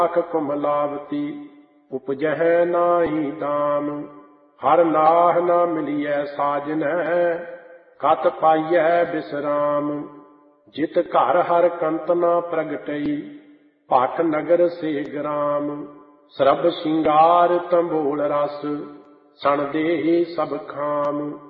ਅਖ ਕੁਮਲਾਵਤੀ ਉਪਜਹਿ ਨਾਹੀ ਦਾਮ। ਹਰ ਨਾਹ ਨਾ ਮਿਲੀਐ ਸਾਜਨੈ ਕਤ ਪਾਈਐ ਬਿਸਰਾਮ। ਜਿਤ ਘਰ ਹਰ ਕੰਤ ਨਾ ਪ੍ਰਗਟਈ ਭਟ ਨਗਰ ਸੇ ਗ੍ਰਾਮ। ਸਰਬ ਸ਼ਿੰਗਾਰ ਤੰਬੋਲ ਰਸ ਸਣ ਦੇहि ਸਭ ਖਾਮ।